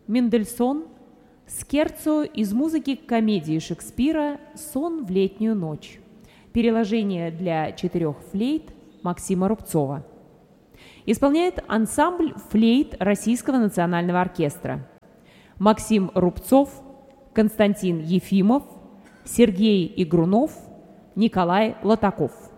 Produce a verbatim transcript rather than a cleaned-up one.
Мендельсон. Скерцо из музыки комедии Шекспира «Сон в летнюю ночь». Переложение для четырех флейт Максима Рубцова. Исполняет ансамбль флейт Российского национального оркестра. Максим Рубцов, Константин Ефимов, Сергей Игрунов, Николай Латаков.